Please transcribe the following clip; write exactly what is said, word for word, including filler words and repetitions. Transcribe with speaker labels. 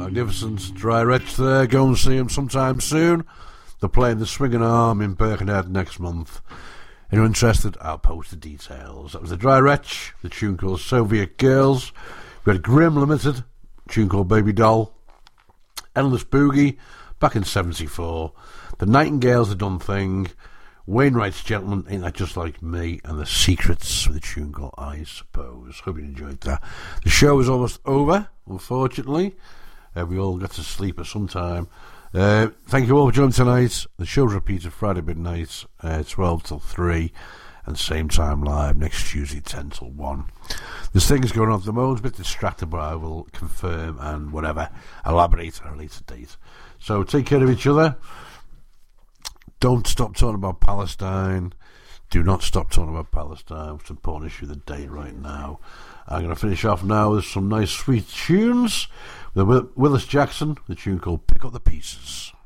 Speaker 1: Magnificent. Dry Wretch there. Go and see them sometime soon. They're playing the Swinging Arm in Birkenhead next month. If you're interested, I'll post the details. That was the Dry Wretch, the tune called Soviet Girls. We had Grim Limited, tune called Baby Doll. Endless Boogie, back in seventy-four. The Nightingales, The Done Thing. Wainwright's Gentleman, Ain't That Just Like Me, and The Secrets with a tune called I Suppose. Hope you enjoyed that. The show is almost over, unfortunately. Uh, we all got to sleep at some time. Uh, thank you all for joining tonight. The show's repeated Friday midnight, uh, twelve till three, and same time live next Tuesday, ten till one. There's things going on at the moment, a bit distracted, but I will confirm and whatever, elaborate at a later date. So take care of each other. Don't stop talking about Palestine. Do not stop talking about Palestine. It's an important issue of the day right now. I'm going to finish off now with some nice sweet tunes. With Willis Jackson, the tune called Pick Up the Pieces.